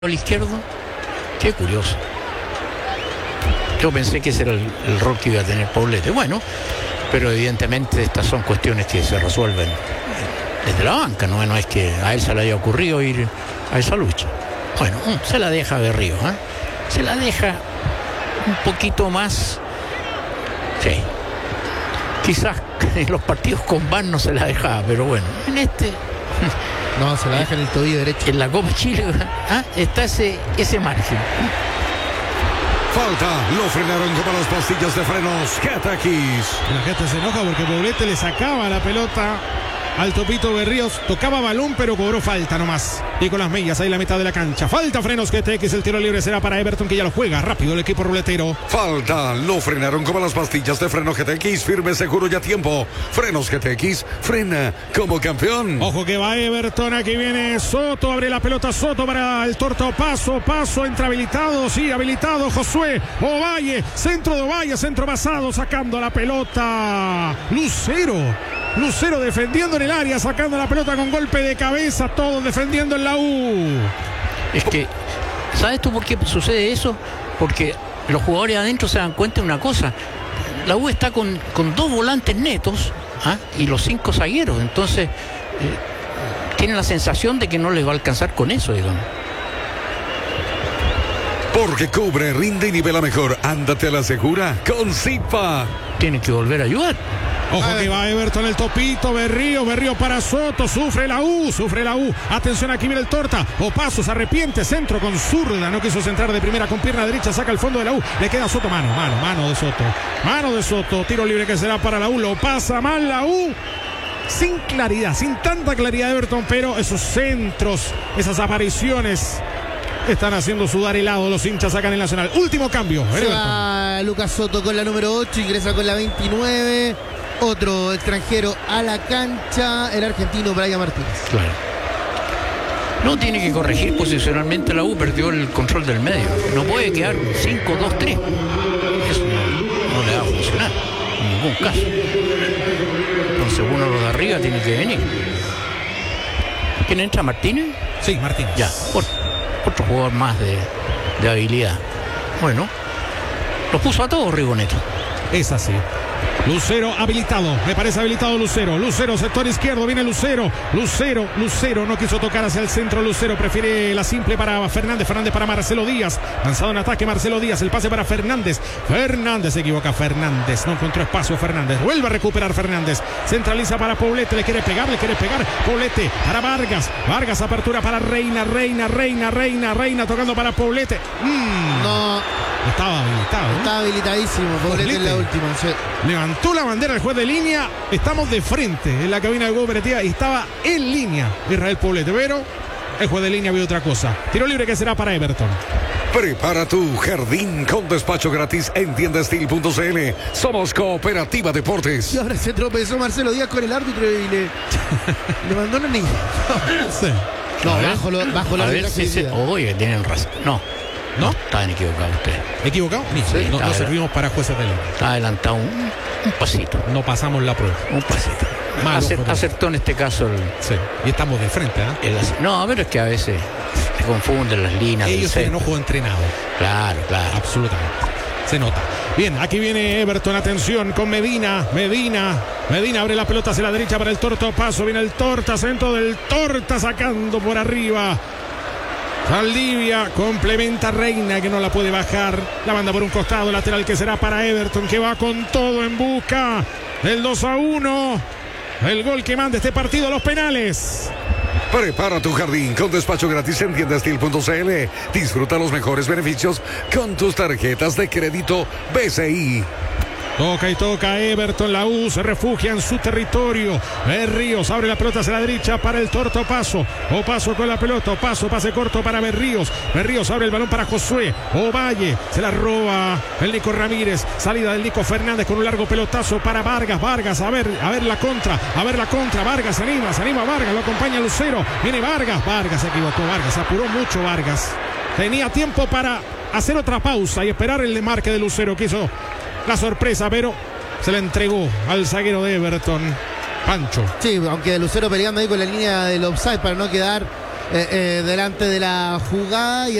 al izquierdo. Qué curioso. Yo pensé que ese era el rol que iba a tener Poblete. Bueno, pero evidentemente estas son cuestiones que se resuelven desde la banca. No es que a él se le haya ocurrido ir a esa lucha. Bueno, se la deja Berríos, ¿eh? Se la deja un poquito más. Sí. Quizás en los partidos con VAR no se la dejaba, pero bueno, en este. No, se la deja en el tobillo derecho. En la Copa Chile, ¿ah? Está ese margen. Falta, lo frenaron como las pastillas de frenos. Getakis. La gente se enoja porque Poblete le sacaba la pelota al Topito Berríos, tocaba balón pero cobró falta nomás. Y con las millas ahí en la mitad de la cancha. Falta Frenos GTX, el tiro libre será para Everton que ya lo juega rápido el equipo ruletero. Falta, lo frenaron como las pastillas de freno GTX, firme, seguro y a tiempo. Frenos GTX, frena como campeón. Ojo que va Everton, aquí viene Soto, abre la pelota Soto para el Torto, paso, entra habilitado, sí, habilitado Josué Ovalle, centro de Ovalle, centro pasado, sacando la pelota Lucero defendiendo en el área, sacando la pelota con golpe de cabeza, todos defendiendo en la U. Es que, ¿sabes tú por qué sucede eso? Porque los jugadores adentro se dan cuenta de una cosa. La U está con dos volantes netos, ¿ah? Y los 5 zagueros. Entonces, tienen la sensación de que no les va a alcanzar con eso, digamos. Porque cubre, rinde y nivela mejor. Ándate a la segura con Zipa. Tienen que volver a ayudar. Ojo que va Everton, el Topito, Berríos para Soto, sufre la U. Atención, aquí viene el Torta. Opaso, se arrepiente, centro con zurda, no quiso centrar de primera con pierna derecha, saca el fondo de la U, le queda Soto, mano de Soto, tiro libre que será para la U, lo pasa mal la U. Sin claridad, sin tanta claridad Everton, pero esos centros, esas apariciones están haciendo sudar helado los hinchas acá en el Nacional. Último cambio. Se va Lucas Soto con la número 8, ingresa con la 29. Otro extranjero a la cancha, el argentino Brian Martínez. Claro. No, tiene que corregir posicionalmente la U, perdió el control del medio. No puede quedar 5-2-3. Eso no le va a funcionar en ningún caso. Entonces uno de arriba tiene que venir. ¿Quién entra? ¿Martínez? Sí, Martínez. Ya, otro jugador más de habilidad. Bueno, los puso a todos Rigoneto. Es así. Lucero habilitado, me parece habilitado Lucero, sector izquierdo, viene Lucero, no quiso tocar hacia el centro, Lucero prefiere la simple para Fernández para Marcelo Díaz, lanzado en ataque Marcelo Díaz, el pase para Fernández se equivoca Fernández, no encontró espacio Fernández, vuelve a recuperar Fernández, centraliza para Poblete, le quiere pegar, Poblete para Vargas, apertura para Reina, tocando para Poblete, No. Estaba habilitado, ¿no? Está habilitadísimo Poblete en la última. Sí. Levantó la bandera el juez de línea. Estamos de frente en la cabina de cooperativa y estaba en línea Israel Poblete, pero el juez de línea vio otra cosa. Tiro libre que será para Everton. Prepara tu jardín con despacho gratis en tiendastil.cl. Somos Cooperativa Deportes. Y ahora se tropezó Marcelo Díaz con el árbitro y le mandó una niña. Sí. No, bajo la arbitraje. Oye, tienen razón. No, estaban equivocados ustedes. ¿Equivocado? Sí, no servimos para jueces de línea. Está adelantado un pasito. No pasamos la prueba. Un pasito. Acertó en este caso Sí, y estamos de frente, ¿eh? No, pero es que a veces se confunden las líneas. Ellos tienen ojo entrenado. Claro. Absolutamente. Se nota. Bien, aquí viene Everton, atención con Medina abre la pelota hacia la derecha para el Torta, paso, viene el Torta, centro del Torta, sacando por arriba. Valdivia complementa Reina que no la puede bajar, la manda por un costado, lateral que será para Everton que va con todo en busca del 2-1, el gol que manda este partido a los penales. Prepara tu jardín con despacho gratis en tiendastil.cl. Disfruta los mejores beneficios con tus tarjetas de crédito BCI. Toca Everton, la U se refugia en su territorio. Berríos abre la pelota hacia la derecha para el Torto, Opaso con la pelota, pase corto para Berríos abre el balón para Josué Ovalle, se la roba el Nico Ramírez, salida del Nico Fernández con un largo pelotazo para Vargas, a ver la contra, Vargas se anima Vargas, lo acompaña Lucero, viene Vargas se equivocó, se apuró mucho Vargas, tenía tiempo para hacer otra pausa y esperar el desmarque de Lucero, quiso la sorpresa, pero se la entregó al zaguero de Everton, Pancho. Sí, aunque Lucero peleando ahí con la línea del offside para no quedar delante de la jugada. Y